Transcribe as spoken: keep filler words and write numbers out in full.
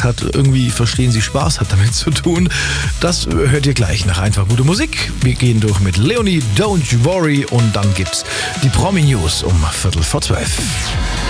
gesagt hat, irgendwie verstehen Sie Spaß hat damit zu tun. Das hört ihr gleich nach einfach gute Musik. Wir gehen durch mit Leonie, Don't You Worry und dann gibt's die Promi-News um Viertel vor zwölf.